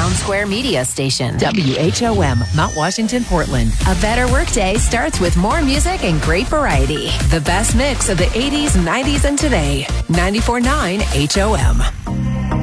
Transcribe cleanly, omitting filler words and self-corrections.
Town Square media station. WHOM, Mount Washington, Portland. A better workday starts with more music and great variety. The best mix of the 80s, 90s, and today. 94.9 HOM.